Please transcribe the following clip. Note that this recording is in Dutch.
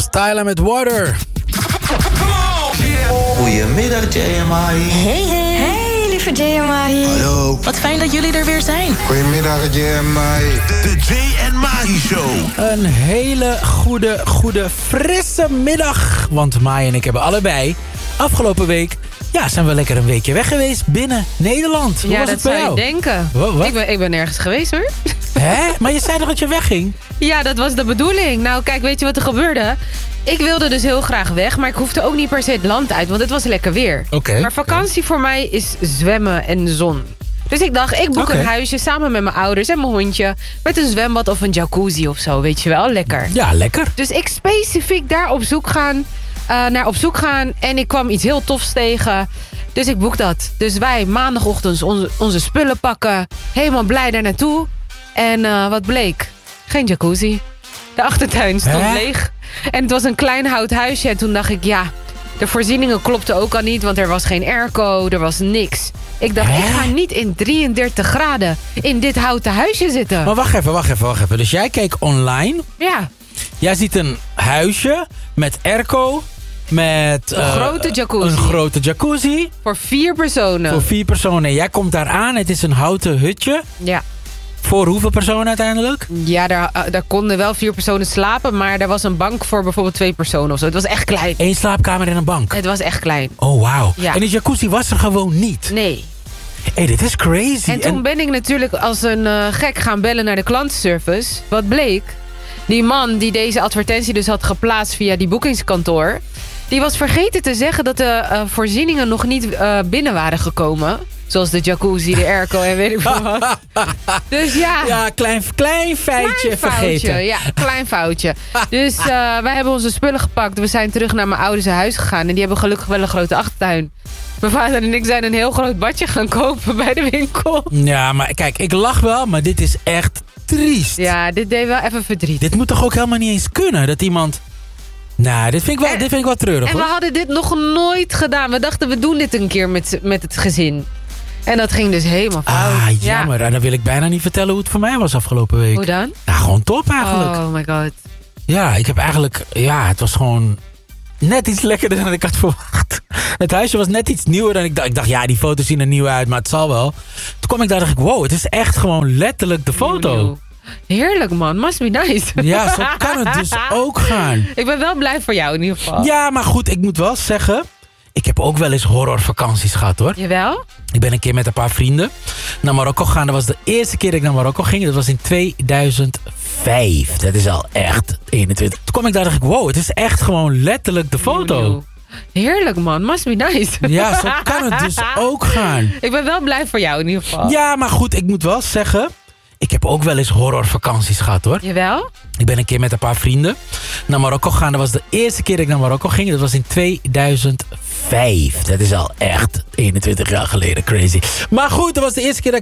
Tyler met Water. Goedemiddag, Jay en Mahi. Hey, lieve Jay en Mahi. Hallo. Wat fijn dat jullie er weer zijn. Goedemiddag, Jay en Mahi. De Jay en Mahi Show. Een hele goede, frisse middag. Want Maai en ik hebben allebei afgelopen week... Ja, zijn we lekker een weekje weg geweest binnen Nederland. Hoe was dat het bij zou jou? je denken. Wat? Ik ben nergens geweest, hoor. Hè? Maar je zei toch dat je wegging? Ja, dat was de bedoeling. Nou, kijk, weet je wat er gebeurde? Ik wilde dus heel graag weg, maar ik hoefde ook niet per se het land uit, want het was lekker weer. Oké. Maar vakantie voor mij is zwemmen en zon. Dus ik dacht, ik boek een huisje samen met mijn ouders en mijn hondje... met een zwembad of een jacuzzi of zo, weet je wel. Lekker. Ja, lekker. Dus ik specifiek daar naar op zoek gaan en ik kwam iets heel tofs tegen. Dus ik boek dat. Dus wij maandagochtend onze spullen pakken, helemaal blij daar naartoe. En wat bleek? Geen jacuzzi. De achtertuin stond leeg. En het was een klein hout huisje. En toen dacht ik, ja, de voorzieningen klopten ook al niet... want er was geen airco, er was niks. Ik dacht, ik ga niet in 33 graden in dit houten huisje zitten. Maar wacht even. Dus jij keek online. Ja. Jij ziet een huisje met airco, met... Een grote jacuzzi. Een grote jacuzzi. Voor 4 personen. Voor 4 personen. Jij komt daar aan, het is een houten hutje. Ja. Voor hoeveel personen uiteindelijk? Ja, daar konden wel 4 personen slapen... maar er was een bank voor bijvoorbeeld 2 personen of zo. Het was echt klein. 1 slaapkamer en een bank. Het was echt klein. Oh, wauw. Ja. En die jacuzzi was er gewoon niet? Nee. Hé, dit is crazy. En toen ben ik natuurlijk als een gek gaan bellen naar de klantenservice. Wat bleek? Die man die deze advertentie dus had geplaatst via die boekingskantoor... die was vergeten te zeggen dat de voorzieningen nog niet binnen waren gekomen. Zoals de jacuzzi, de airco en weet ik veel wat. Dus ja. Ja, klein feitje vergeten. Ja, klein foutje. Dus wij hebben onze spullen gepakt. We zijn terug naar mijn ouders huis gegaan. En die hebben gelukkig wel een grote achtertuin. Mijn vader en ik zijn een heel groot badje gaan kopen bij de winkel. Ja, maar kijk, ik lach wel, maar dit is echt triest. Ja, dit deed wel even verdriet. Dit moet toch ook helemaal niet eens kunnen, dat iemand... Nou, dit vind ik wel treurig, En hoor. we hadden dit nog nooit gedaan. We dachten, we doen dit een keer met het gezin. En dat ging dus helemaal fout. Ah, jammer. En dan wil ik bijna niet vertellen hoe het voor mij was afgelopen week. Hoe dan? Nou, gewoon top eigenlijk. Oh my god. Ja, ik heb eigenlijk... Ja, het was gewoon net iets lekkerder dan ik had verwacht. Het huisje was net iets nieuwer dan ik dacht. Ja, die foto's zien er nieuw uit, maar het zal wel. Toen kwam ik daar dacht ik, wow, het is echt gewoon letterlijk de foto. Nieuw. Heerlijk, man. Must be nice. Ja, zo kan het dus ook gaan. Ik ben wel blij voor jou in ieder geval. Ja, maar goed, ik moet wel zeggen... Ik heb ook wel eens horrorvakanties gehad, hoor. Jawel? Ik ben een keer met een paar vrienden naar Marokko gegaan. Dat was de eerste keer dat ik naar Marokko ging. Dat was in 2005. Dat is al echt 21. Toen kwam ik daar dacht ik, wow, het is echt gewoon letterlijk de foto. Nieuw. Heerlijk, man. Must be nice. Ja, zo kan het dus ook gaan. Ik ben wel blij voor jou in ieder geval. Ja, maar goed, ik moet wel zeggen... Ik heb ook wel eens horrorvakanties gehad, hoor. Jawel? Ik ben een keer met een paar vrienden naar Marokko gegaan. Dat was de eerste keer dat ik naar Marokko ging. Dat was in 2005. Dat is al echt 21 jaar geleden. Crazy. Maar goed, dat was de eerste keer dat